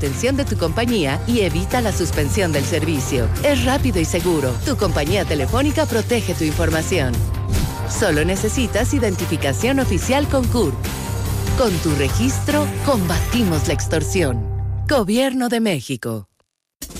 atención de tu compañía y evita la suspensión del servicio. Es rápido y seguro. Tu compañía telefónica protege tu información. Solo necesitas identificación oficial con CURP. Con tu registro, combatimos la extorsión. Gobierno de México.